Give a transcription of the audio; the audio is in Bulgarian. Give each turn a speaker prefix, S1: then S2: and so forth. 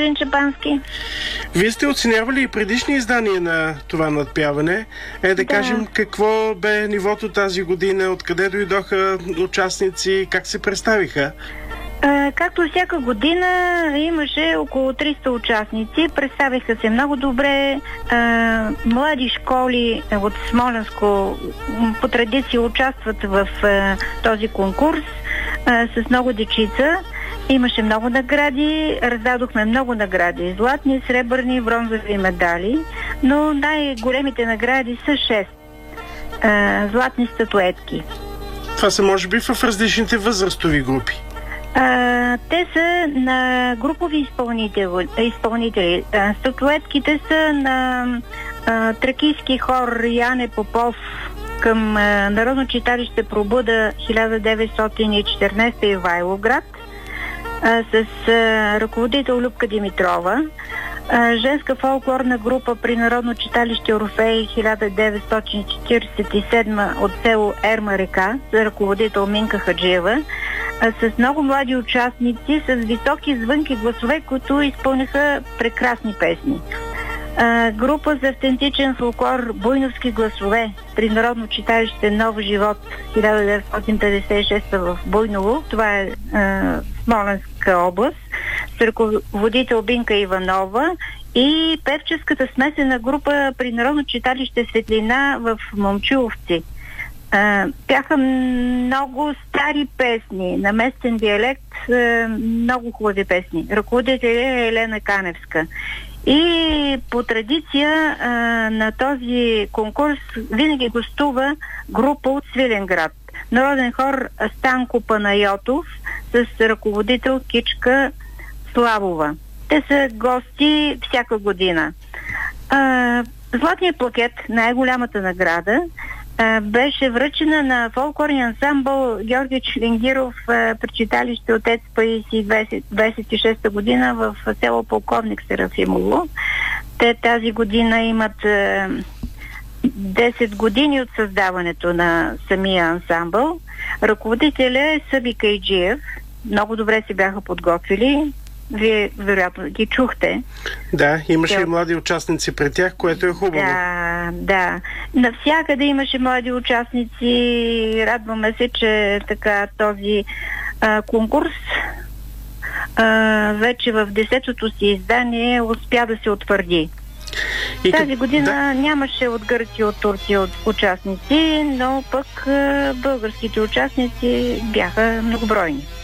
S1: господин Чапански.
S2: Вие сте оценявали и предишни издания на това надпяване. Да кажем, какво бе нивото тази година, откъде дойдоха участници, как се представиха?
S1: Както всяка година имаше около 300 участници. Представиха се много добре. Млади школи от Смолянско по традиция участват в този конкурс с много дечица. Имаше много награди, раздадохме много награди. Златни, сребърни, бронзови медали, но най-големите награди са 6 златни статуетки.
S2: Това са може би в различните възрастови групи.
S1: Те са на групови изпълнители. Статуетките са на тракийски хор Яне Попов към Народно читалище Пробуда 1914 Ивайловград с ръководител Любка Димитрова. Женска фолклорна група при Народно читалище Орфей 1947 от село Ерма река за ръководител Минка Хаджиева, с много млади участници, с високи звънки гласове, които изпълниха прекрасни песни. Група за автентичен фолклор Буйновски гласове при Народно читалище Нов живот 1956 в Буйново, това е Смолянска област, с ръководител Бинка Иванова, и певческата смесена група при Народно читалище Светлина в Момчиловци. Бяха много стари песни на местен диалект, много хубави песни. Ръководител е Елена Каневска. И по традиция на този конкурс винаги гостува група от Свиленград. Народен хор Станко Панайотов с ръководител Кичка Славова. Те са гости всяка година. Златният плакет, най-голямата награда, беше връчена на фолклорния ансамбъл Георги Члингиров при читалище Отец Паисий 26-та година в село Полковник Серафимово. Те тази година имат 10 години от създаването на самия ансамбъл. Ръководителя е Съби Кайджиев. Много добре се бяха подготвили. Вие, вероятно, ги чухте.
S2: Да, имаше и млади участници пред тях, което е хубаво.
S1: Да. Навсякъде имаше млади участници. Радваме се, че така този конкурс вече в 10-то си издание успя да се утвърди. Тази година нямаше от Гърция, от Турция участници, но пък българските участници бяха многобройни.